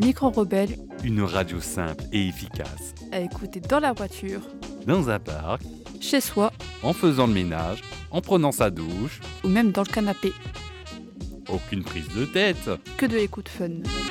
Micro-rebelle, Une radio simple et efficace. à écouter dans la voiture, Dans un parc, chez soi en faisant le ménage, en prenant sa douche. ou même dans le canapé. Aucune prise de tête. Que de l'écoute fun.